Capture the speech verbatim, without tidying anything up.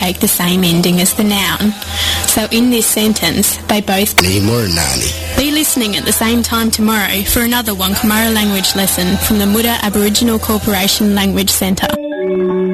take the same ending as the noun. So in this sentence, they both... Be listening at the same time tomorrow for another Wankamara language lesson from the Muda Aboriginal Corporation Language Centre.